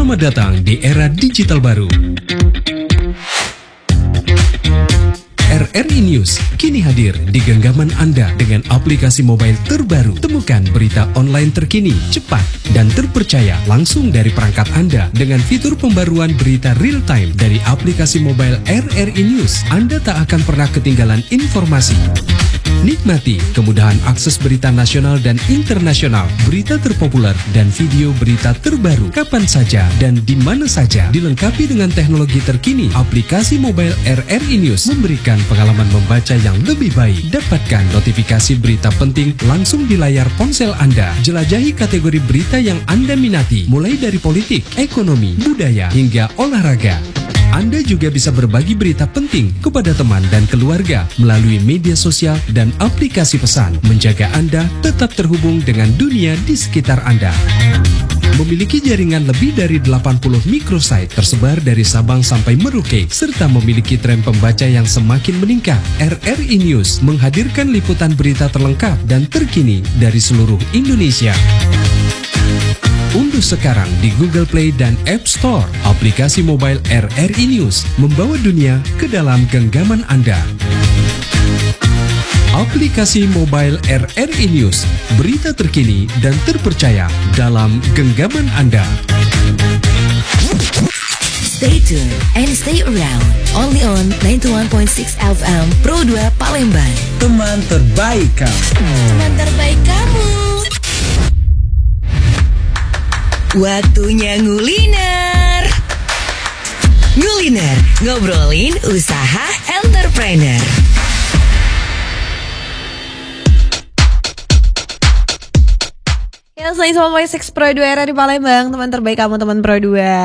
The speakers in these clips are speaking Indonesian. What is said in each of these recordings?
Selamat datang di era digital baru. RRI News kini hadir di genggaman Anda dengan aplikasi mobile terbaru. Temukan berita online terkini, cepat, dan terpercaya langsung dari perangkat Anda dengan fitur pembaruan berita real time dari aplikasi mobile RRI News. Anda tak akan pernah ketinggalan informasi. Nikmati kemudahan akses berita nasional dan internasional, berita terpopuler, dan video berita terbaru kapan saja dan di mana saja. Dilengkapi dengan teknologi terkini, aplikasi mobile RRI News memberikan pengalaman membaca yang lebih baik. Dapatkan notifikasi berita penting langsung di layar ponsel Anda. Jelajahi kategori berita yang Anda minati, mulai dari politik, ekonomi, budaya, hingga olahraga. Anda juga bisa berbagi berita penting kepada teman dan keluarga melalui media sosial dan aplikasi pesan, menjaga Anda tetap terhubung dengan dunia di sekitar Anda. Memiliki jaringan lebih dari 80 microsite tersebar dari Sabang sampai Merauke, serta memiliki tren pembaca yang semakin meningkat. RRI News menghadirkan liputan berita terlengkap dan terkini dari seluruh Indonesia. Unduh sekarang di Google Play dan App Store aplikasi mobile RRI News, membawa dunia ke dalam genggaman Anda. Aplikasi mobile RRI News, berita terkini dan terpercaya dalam genggaman Anda. Stay tuned and stay around. Only on 91.6 FM Pro 2 Palembang. Teman terbaik kamu. Teman terbaik kamu. Waktunya nguliner. Nguliner, ngobrolin usaha entrepreneur. Ya, selain sama Voice Pro 2 era di Palembang, teman terbaik kamu, teman Pro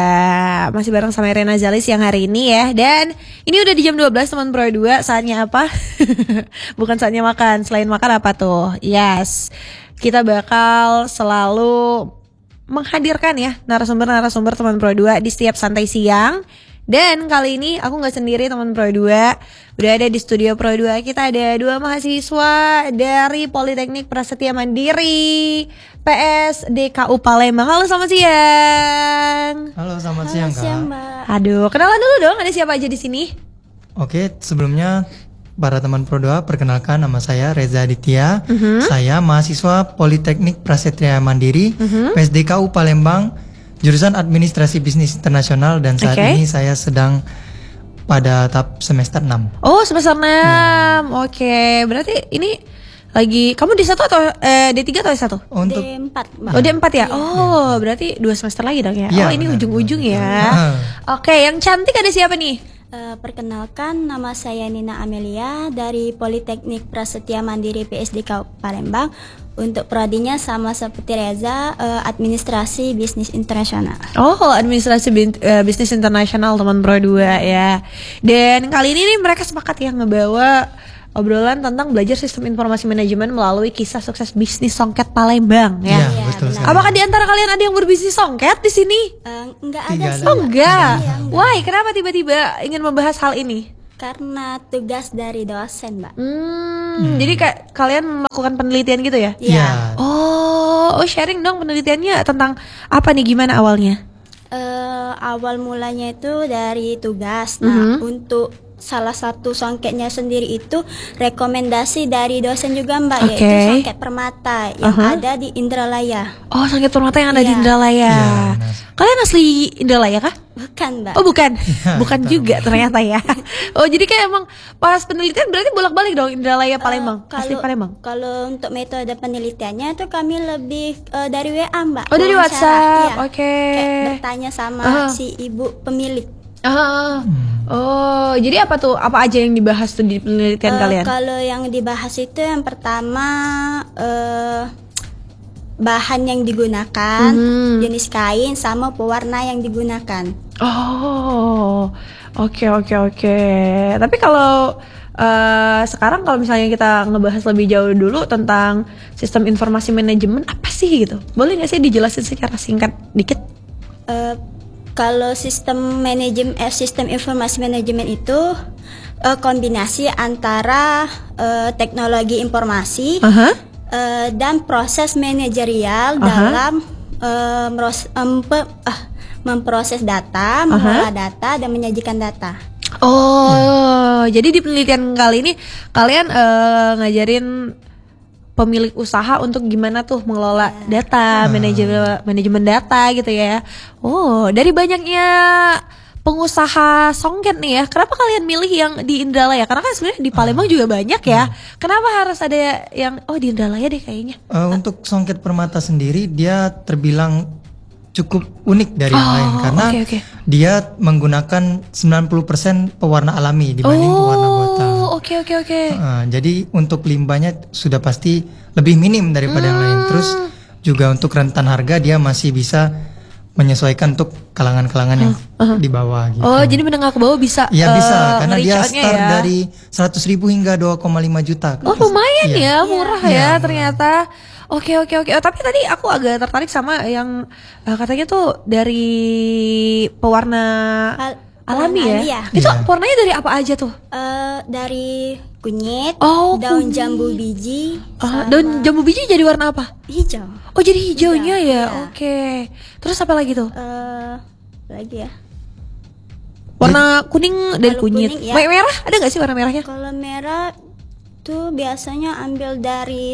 2. Masih bareng sama Rena Zalis yang hari ini ya. Dan ini udah di jam 12 teman Pro 2. Saatnya apa? Bukan saatnya makan. Selain makan apa tuh? Yes, kita bakal selalu menghadirkan ya narasumber-narasumber teman Pro 2 di setiap santai siang. Dan kali ini aku gak sendiri teman Pro 2. Udah ada di studio Pro 2. Kita ada dua mahasiswa dari Politeknik Prasetya Mandiri PSDKU Palembang. Halo, selamat siang. Halo, selamat siang, Kak. Mbak. Aduh, kenalan dulu dong, ada siapa aja di sini? Oke, sebelumnya para teman Pro 2, perkenalkan nama saya Reza Aditya. Saya mahasiswa Politeknik Prasetya Mandiri PSDKU Palembang, jurusan Administrasi Bisnis Internasional, dan saat ini saya sedang pada tahap semester 6. Oh, semester 6. Oke, berarti ini lagi kamu D1 atau D3 atau S1? Untuk D4, Mbak. Oh, D4 ya? Oh, berarti 2 semester lagi dong ya? Ya, Oh, ini benar, ujung-ujung benar. ya. Oke, yang cantik ada siapa nih? Perkenalkan, nama saya Nina Amelia dari Politeknik Prasetya Mandiri PSDK Palembang. Untuk prodinya sama seperti Reza, Administrasi Bisnis Internasional. Oh, administrasi bisnis internasional teman Pro 2 ya. Dan kali ini nih mereka sepakat ya ngebawa obrolan tentang belajar sistem informasi manajemen melalui kisah sukses bisnis songket Palembang ya. Iya, betul sekali. Apakah di antara kalian ada yang berbisnis songket di sini? Enggak Tidak ada ada. sih. Oh Mbak. enggak. Iya, enggak. Why? Kenapa tiba-tiba ingin membahas hal ini? Karena tugas dari dosen, Mbak. Jadi kayak kalian melakukan penelitian gitu ya? Iya. Oh, sharing dong penelitiannya tentang apa nih, gimana awalnya? Awal mulanya itu dari tugas. Nah, untuk salah satu songketnya sendiri itu rekomendasi dari dosen juga, Mbak, Oke. yaitu songket Permata yang ada di Indralaya. Oh, songket Permata yang ada di Iya. Indralaya. Iya, benar. Kalian asli Indralaya kah? Bukan, Mbak. Oh bukan, bukan juga ternyata ya. Oh jadi kayak emang pas penelitian berarti bolak-balik dong Indralaya Palembang, asli Palembang. Kalau untuk metode penelitiannya itu kami lebih dari WA, Mbak. Oh, dari Wawancara, WhatsApp, iya. oke. Kayak bertanya sama si ibu pemilik. Oh jadi apa tuh? Apa aja yang dibahas tuh di penelitian kalian? Kalau yang dibahas itu yang pertama bahan yang digunakan, jenis kain sama pewarna yang digunakan. Oh oke. Tapi kalau sekarang kalau misalnya kita ngebahas lebih jauh dulu tentang sistem informasi manajemen apa sih gitu? Boleh nggak sih dijelasin secara singkat dikit? Kalau sistem informasi manajemen itu kombinasi antara teknologi informasi dan proses manajerial dalam memproses data, mengolah data, dan menyajikan data. Oh, jadi di penelitian kali ini kalian ngajarin pemilik usaha untuk gimana tuh mengelola data, manajemen data gitu ya. Oh, dari banyaknya pengusaha songket nih ya, kenapa kalian milih yang di Indralaya? Karena kan sebenarnya di Palembang juga banyak ya. Kenapa harus ada yang di Indralaya deh kayaknya? Untuk songket permata sendiri dia terbilang cukup unik dari yang lain karena dia menggunakan 90% pewarna alami dibanding pewarna buatan. Oke. Jadi untuk limbahnya sudah pasti lebih minim daripada yang lain. Terus juga untuk rentan harga dia masih bisa menyesuaikan untuk kalangan-kalangan yang di bawah gitu. Oh, jadi menengah ke bawah bisa? Iya bisa, karena dia start ya? dari 100.000 hingga 2,5 juta. Oh lumayan ya, murah ya ternyata. Oke. Oh, tapi tadi aku agak tertarik sama yang katanya tuh dari pewarna alami ya? Itu warnanya dari apa aja tuh? Dari kunyit, kunyit. daun jambu biji. Daun jambu biji jadi warna apa? Hijau. Oh jadi hijaunya ya? Oke. Terus apa lagi tuh? Lagi ya. Warna kuning dari kunyit. Kuning, ya. Merah ada nggak sih warna merahnya? Kalau merah tuh biasanya ambil dari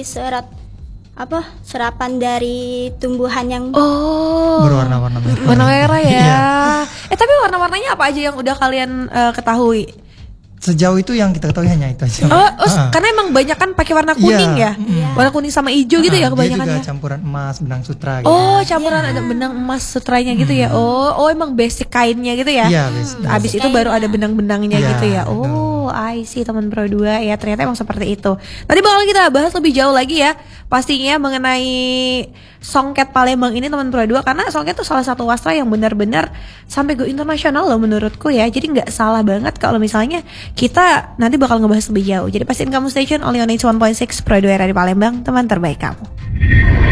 serapan dari tumbuhan yang berwarna-warna merah. Warna merah ya. Tapi warna-warnanya apa aja yang udah kalian ketahui? Sejauh itu yang kita ketahui hanya itu aja. Karena emang banyak kan pakai warna kuning ya. Warna kuning sama hijau gitu ya kebanyakan. Dia juga campuran emas, benang sutra gitu. Campuran ada benang emas sutranya gitu ya. Emang basic kainnya gitu ya. Iya, basic. Abis itu baru ada benang-benangnya gitu ya. I see teman Pro 2 ya, ternyata emang seperti itu. Tadi bakal kita bahas lebih jauh lagi ya pastinya mengenai songket Palembang ini teman Pro 2, karena songket itu salah satu wastra yang benar-benar sampai go internasional loh menurutku ya. Jadi nggak salah banget kalau misalnya kita nanti bakal ngebahas lebih jauh. Jadi pastiin kamu stay tune only on 81.6 Pro 2 Radio Palembang, teman terbaik kamu.